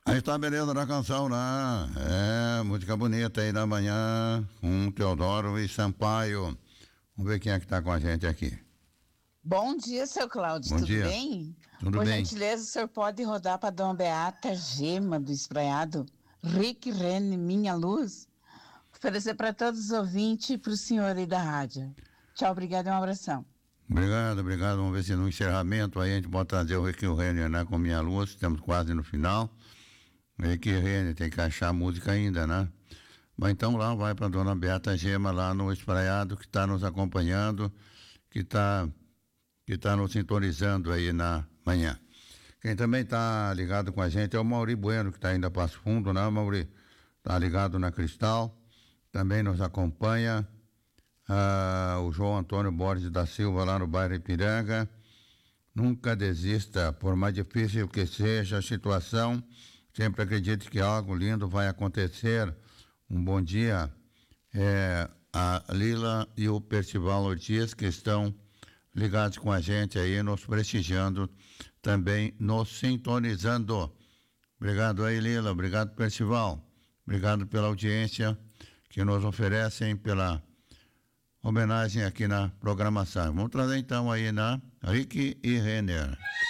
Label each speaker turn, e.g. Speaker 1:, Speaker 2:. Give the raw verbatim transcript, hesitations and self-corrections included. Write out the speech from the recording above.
Speaker 1: Aí está a beleza da canção, né? É, música bonita aí da manhã, com Teodoro e Sampaio. Vamos ver quem é que está com a gente aqui.
Speaker 2: Bom dia, seu Cláudio,
Speaker 1: Bom
Speaker 2: tudo
Speaker 1: dia.
Speaker 2: bem?
Speaker 1: Tudo
Speaker 2: Por
Speaker 1: bem?
Speaker 2: gentileza, o senhor pode rodar para Dona Beata Gema do Espraiado, Rick Rene, Minha Luz, oferecer para todos os ouvintes e para o senhor aí da rádio. Tchau, obrigado e um abração.
Speaker 1: Obrigado, obrigado. Vamos ver se no encerramento aí a gente pode trazer o Rick Renner, né? Com Minha Luz, estamos quase no final. Rick Renner, tem que achar a música ainda, né? Mas então lá vai para Dona Beata Gema, lá no Espraiado, que está nos acompanhando, que está que tá nos sintonizando aí na manhã. Quem também está ligado com a gente é o Mauri Bueno, que está indo a Passo Fundo, né, Mauri? Está ligado na Cristal, também nos acompanha. Ah, o João Antônio Borges da Silva, lá no bairro Ipiranga. Nunca desista, por mais difícil que seja a situação, sempre acredite que algo lindo vai acontecer. Um bom dia. É, a Lila e o Percival Ortiz, que estão ligados com a gente aí, nos prestigiando, também nos sintonizando. Obrigado aí, Lila, obrigado, Percival, obrigado pela audiência que nos oferecem, pela homenagem aqui na programação. Vamos trazer então aí na Rick e Renner.